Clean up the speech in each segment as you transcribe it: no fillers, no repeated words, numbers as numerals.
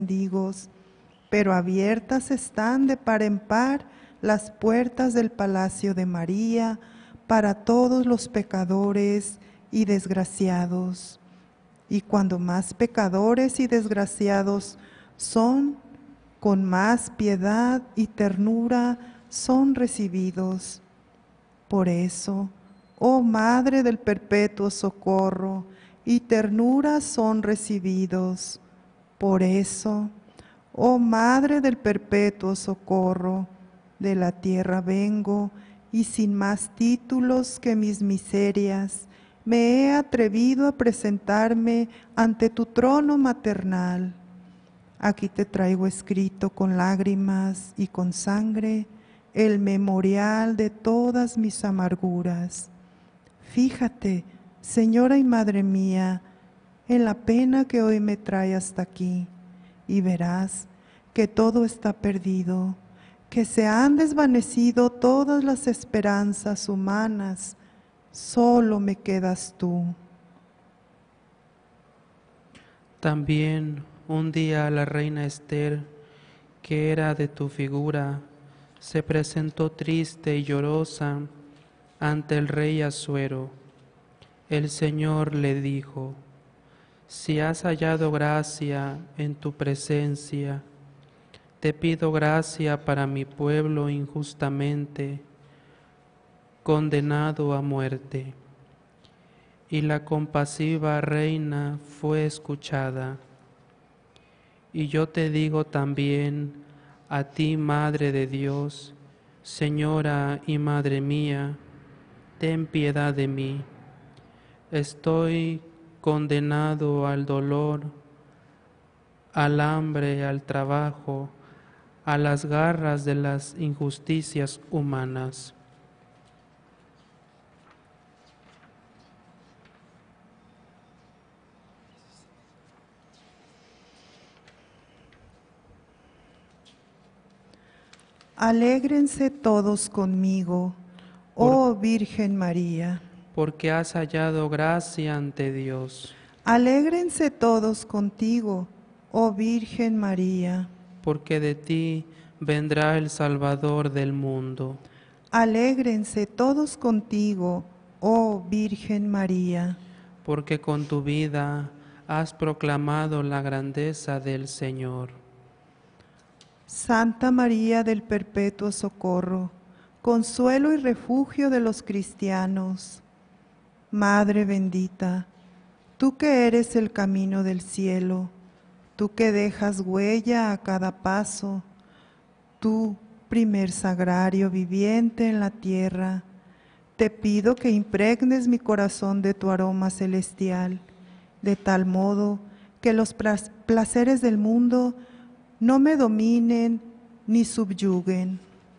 mendigos, pero abiertas están de par en par las puertas del palacio de María para todos los pecadores y desgraciados. Y cuando más pecadores y desgraciados son, con más piedad y ternura son recibidos. Por eso, oh Madre del Perpetuo Socorro, y ternura son recibidos. Por eso, oh Madre del Perpetuo Socorro, de la tierra vengo, y sin más títulos que mis miserias, me he atrevido a presentarme ante tu trono maternal. Aquí te traigo escrito con lágrimas y con sangre el memorial de todas mis amarguras. Fíjate, Señora y Madre mía, en la pena que hoy me trae hasta aquí, y verás que todo está perdido, que se han desvanecido todas las esperanzas humanas, solo me quedas tú. También un día la reina Ester, que era de tu figura, se presentó triste y llorosa ante el rey Asuero. El Señor le dijo: si has hallado gracia en tu presencia, te pido gracia para mi pueblo injustamente condenado a muerte. Y la compasiva reina fue escuchada. Y yo te digo también a ti, Madre de Dios, Señora y Madre mía, ten piedad de mí. Estoy condenado al dolor, al hambre, al trabajo, a las garras de las injusticias humanas. Alégrense todos conmigo, oh Virgen María. Porque has hallado gracia ante Dios. Alégrense todos contigo, oh Virgen María. Porque de ti vendrá el Salvador del mundo. Alégrense todos contigo, oh Virgen María. Porque con tu vida has proclamado la grandeza del Señor. Santa María del Perpetuo Socorro, consuelo y refugio de los cristianos. Madre bendita, tú que eres el camino del cielo, tú que dejas huella a cada paso, tú, primer sagrario viviente en la tierra, te pido que impregnes mi corazón de tu aroma celestial, de tal modo que los placeres del mundo no me dominen ni subyuguen.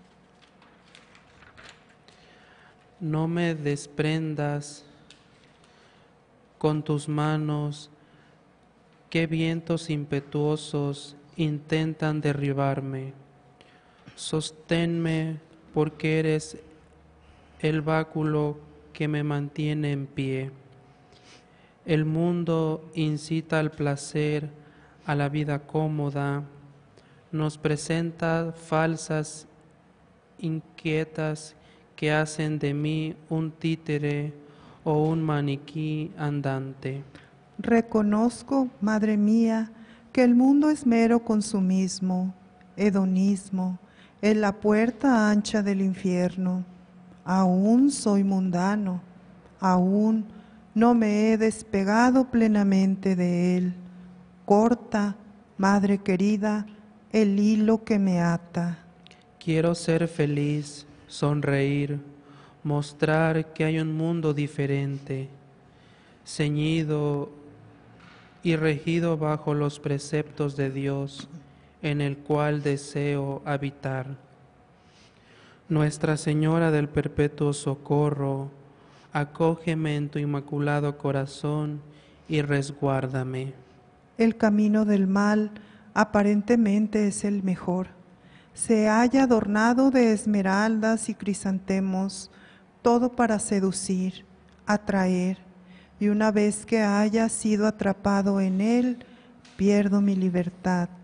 No me desprendas con tus manos, que vientos impetuosos intentan derribarme. Sosténme, porque eres el báculo que me mantiene en pie. El mundo incita al placer, a la vida cómoda, nos presenta falsas inquietas que hacen de mí un títere o un maniquí andante. Reconozco, Madre mía, que el mundo es mero consumismo, hedonismo, es la puerta ancha del infierno. Aún soy mundano, aún no me he despegado plenamente de él. Corta, Madre querida, el hilo que me ata. Quiero ser feliz, sonreír, mostrar que hay un mundo diferente, ceñido y regido bajo los preceptos de Dios, en el cual deseo habitar. Nuestra Señora del Perpetuo Socorro, acógeme en tu inmaculado corazón y resguárdame. El camino del mal aparentemente es el mejor. Se halla adornado de esmeraldas y crisantemos, todo para seducir, atraer, y una vez que haya sido atrapado en él, pierdo mi libertad.